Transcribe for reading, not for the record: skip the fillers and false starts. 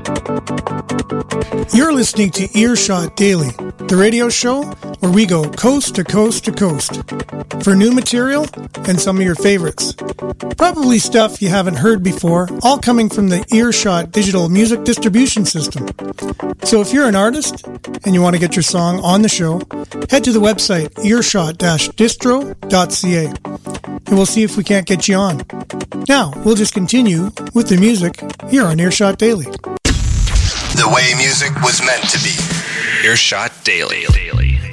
You're listening to Earshot Daily, the radio show where we go coast to coast to coast for new material and some of your favorites. Probably stuff you haven't heard before, all coming from the Earshot digital music distribution system. So if you're an artist and you want to get your song on the show, head to the website earshot-distro.ca and we'll see if we can't get you on. Now, we'll just continue with the music here on Earshot Daily. The way music was meant to be. Earshot Daily.